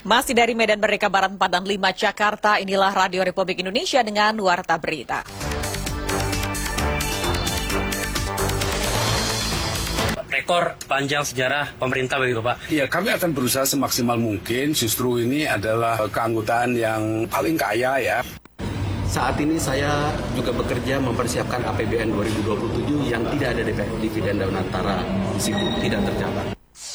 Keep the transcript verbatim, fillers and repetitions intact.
Masih dari Medan Merdeka Barat empat dan lima Jakarta, inilah Radio Republik Indonesia dengan Warta Berita. Rekor panjang sejarah pemerintah begitu Pak? Iya, kami akan berusaha semaksimal mungkin. Justru ini adalah keanggotaan yang paling kaya ya. Saat ini saya juga bekerja mempersiapkan A P B N dua ribu dua puluh tujuh yang tidak ada dividen dan antara di situ, tidak tercatat.